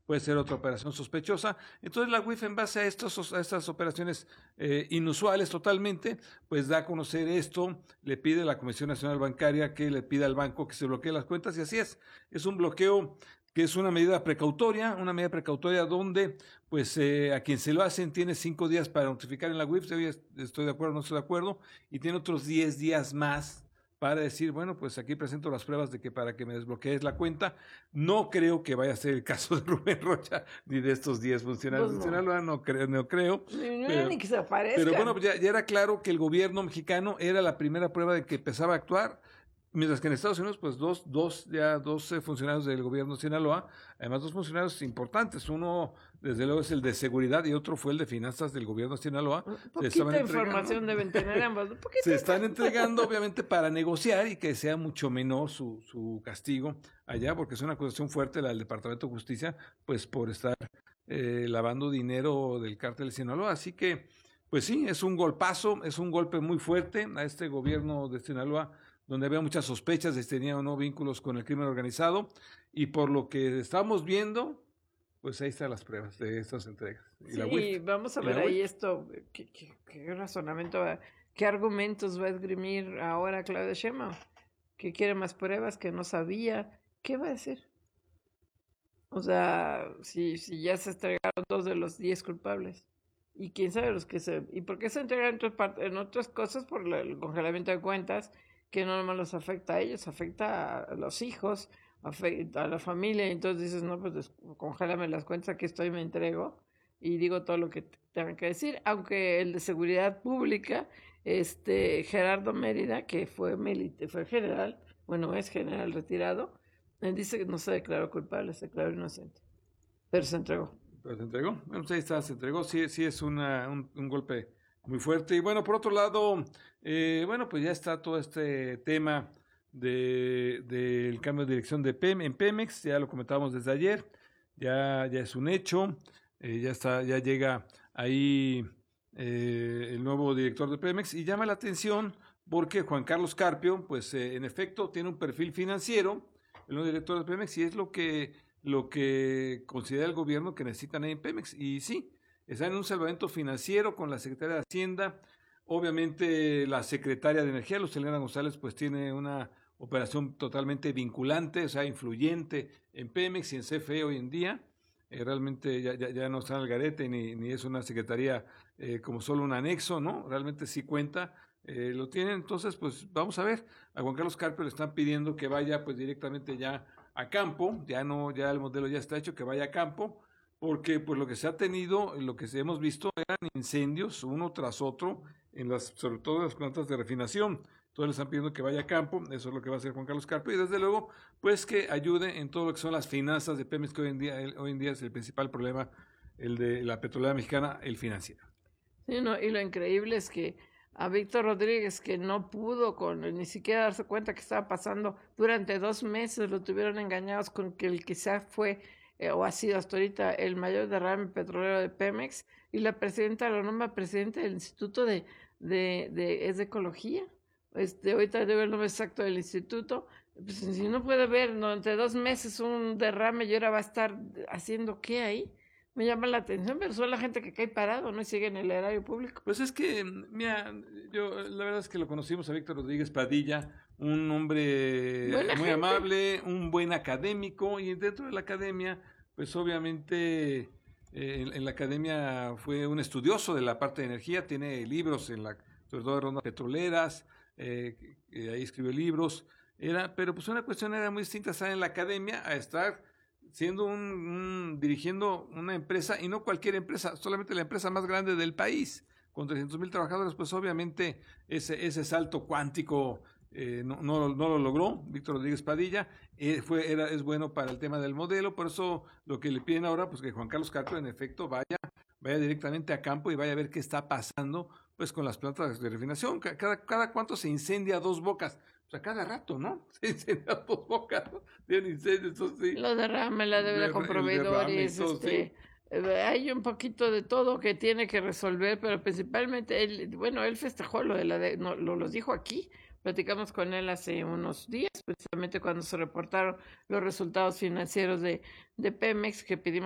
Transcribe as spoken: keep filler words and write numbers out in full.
puede ser otra operación sospechosa. Entonces la U I F, en base a, estos, a estas operaciones eh, inusuales totalmente, pues da a conocer esto, le pide a la Comisión Nacional Bancaria que le pida al banco que se bloquee las cuentas, y así es. Es un bloqueo que es una medida precautoria, una medida precautoria donde pues eh, a quien se lo hacen tiene cinco días para notificar en la U I F, oye, estoy de acuerdo, no estoy de acuerdo, y tiene otros diez días más para decir, bueno, pues aquí presento las pruebas de que para que me desbloquees la cuenta. No creo que vaya a ser el caso de Rubén Rocha ni de estos diez funcionarios Pues de no. Sinaloa, no creo, no creo. Ni, no, Pero, ni que se aparezca. pero bueno, ya, ya era claro que el gobierno mexicano era la primera prueba de que empezaba a actuar. Mientras que en Estados Unidos, pues dos, dos, ya dos eh, funcionarios del gobierno de Sinaloa, además dos funcionarios importantes, uno desde luego es el de seguridad y otro fue el de finanzas del gobierno de Sinaloa. Poquita información deben tener ambos. Poquita. Se están entregando obviamente para negociar y que sea mucho menor su, su castigo allá, porque es una acusación fuerte la del Departamento de Justicia, pues por estar eh, lavando dinero del cártel de Sinaloa. Así que, pues sí, es un golpazo, es un golpe muy fuerte a este gobierno de Sinaloa, donde había muchas sospechas de si tenía o no vínculos con el crimen organizado, y por lo que estamos viendo, pues ahí están las pruebas de estas entregas. Y sí, la U I F, vamos a ver ahí esto, ¿qué, qué, qué razonamiento, va, qué argumentos va a esgrimir ahora Claudia Sheinbaum, que quiere más pruebas, que no sabía, ¿qué va a decir? O sea, si, si ya se entregaron dos de los diez culpables, y quién sabe los que se, y por qué se entregan en otras, en otras cosas por el congelamiento de cuentas, que no nomás los afecta a ellos, afecta a los hijos, afecta a la familia, y entonces dices, no, pues congélame las cuentas, aquí estoy, me entrego, y digo todo lo que tengan que decir, aunque el de seguridad pública, este Gerardo Mérida, que fue milite, fue general, bueno, es general retirado, él dice que no se declaró culpable, se declaró inocente, pero se entregó. Pero se entregó, bueno, pues ahí está, se entregó, sí, sí es una, un, un golpe muy fuerte. Y bueno, por otro lado, eh, bueno, pues ya está todo este tema de, del cambio de dirección de P E M, en Pemex, ya lo comentábamos desde ayer, ya, ya es un hecho, eh, ya está, ya llega ahí eh, el nuevo director de Pemex, y llama la atención porque Juan Carlos Carpio, pues eh, en efecto tiene un perfil financiero, el nuevo director de Pemex, y es lo que, lo que considera el gobierno que necesitan ahí en Pemex, y sí, está en un salvamento financiero con la Secretaría de Hacienda. Obviamente la Secretaria de Energía, Lucelena González, pues tiene una operación totalmente vinculante, o sea, influyente en Pemex y en C F E hoy en día. Eh, realmente ya, ya, ya no está en el garete ni, ni es una secretaría eh, como solo un anexo, ¿no? Realmente sí cuenta, eh, lo tienen. Entonces, pues vamos a ver, a Juan Carlos Carpio le están pidiendo que vaya pues directamente ya a campo, ya no, ya el modelo ya está hecho, que vaya a campo, porque pues lo que se ha tenido, lo que hemos visto eran incendios uno tras otro, en las, sobre todo en las plantas de refinación. Entonces le están pidiendo que vaya a campo, eso es lo que va a hacer Juan Carlos Carpio, y desde luego, pues que ayude en todo lo que son las finanzas de Pemex, que hoy en día, hoy en día es el principal problema, el de la petrolera mexicana, el financiero. Sí, no, y lo increíble es que a Víctor Rodríguez, que no pudo con ni siquiera darse cuenta que estaba pasando durante dos meses, lo tuvieron engañados con que el quizá fue eh, o ha sido hasta ahorita el mayor derrame petrolero de Pemex, y la presidenta lo nombra presidente del Instituto de, de, de, es de Ecología. Este, ahorita debe el nombre exacto del instituto. Pues, si no puede ver durante dos meses un derrame y ahora va a estar haciendo qué ahí, me llama la atención, pero son la gente que cae parado, ¿no? Y sigue en el erario público. Pues es que, mira, yo la verdad es que lo conocimos a Víctor Rodríguez Padilla, un hombre Buena muy gente. amable, un buen académico, y dentro de la academia, pues obviamente eh, en, en la academia fue un estudioso de la parte de energía, tiene libros en la, sobre todo de rondas petroleras, eh, eh, ahí escribió libros, era, pero pues una cuestión era muy distinta estar en la academia a estar siendo un, un, dirigiendo una empresa, y no cualquier empresa, solamente la empresa más grande del país, con trescientos mil trabajadores. Pues obviamente ese, ese salto cuántico eh, no, no, no lo logró Víctor Rodríguez Padilla, eh, fue, era, es bueno para el tema del modelo, por eso lo que le piden ahora, pues que Juan Carlos Carpio en efecto vaya, vaya directamente a campo y vaya a ver qué está pasando pues con las plantas de refinación. Cada, cada cuánto se incendia Dos Bocas, o sea, cada rato, ¿no? Se incendia Dos Bocas, ¿no? Tienen incendios, eso sí. Lo derrame, la deuda con proveedores, todo, este, sí. Hay un poquito de todo que tiene que resolver, pero principalmente él, bueno, él festejó lo de la de, no, lo los dijo aquí, platicamos con él hace unos días, precisamente cuando se reportaron los resultados financieros de, de Pemex, que pedimos